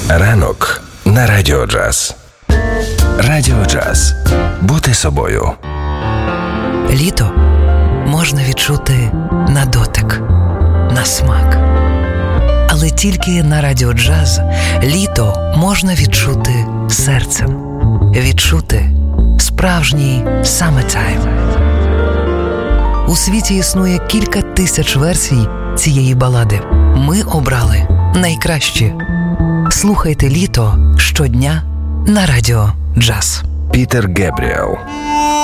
Ранок на Радіо Джаз. Радіо Джаз. Бути собою. Літо можна відчути на дотик, на смак. Але тільки на Радіо Джаз літо можна відчути серцем. Відчути справжній summertime. У світі існує кілька тисяч версій цієї балади. Ми обрали найкращі. Слухайте літо щодня на Радіо Джаз. Пітер Гебріел.